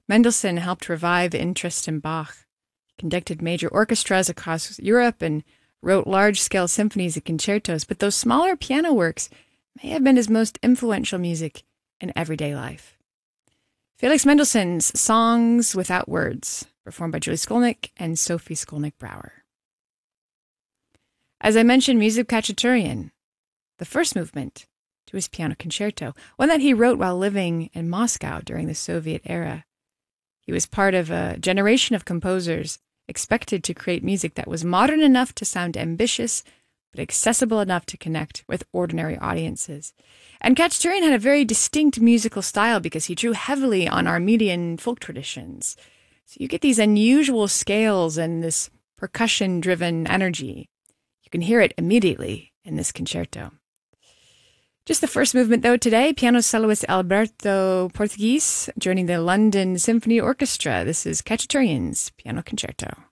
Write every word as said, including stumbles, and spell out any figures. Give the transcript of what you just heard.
Mendelssohn helped revive interest in Bach, conducted major orchestras across Europe, and wrote large-scale symphonies and concertos, but those smaller piano works may have been his most influential music in everyday life. Felix Mendelssohn's Songs Without Words, performed by Julie Skolnick and Sophie Skolnick-Brouwer. As I mentioned, music of Khachaturian, the first movement to his piano concerto, one that he wrote while living in Moscow during the Soviet era. He was part of a generation of composers expected to create music that was modern enough to sound ambitious, but accessible enough to connect with ordinary audiences. And Khachaturian had a very distinct musical style because he drew heavily on Armenian folk traditions. So you get these unusual scales and this percussion-driven energy. You can hear it immediately in this concerto. Just the first movement, though, today, piano soloist Alberto Portuguese joining the London Symphony Orchestra. This is Khachaturian's Piano Concerto.